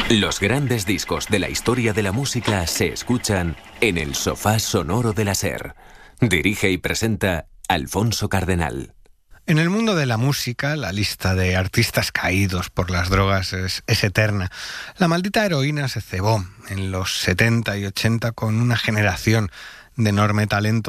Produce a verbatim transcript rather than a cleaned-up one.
Los grandes discos de la historia de la música se escuchan en el sofá sonoro de la SER. Dirige y presenta Alfonso Cardenal. En el mundo de la música, la lista de artistas caídos por las drogas es, es eterna. La maldita heroína se cebó en los setenta y ochenta con una generación de enorme talento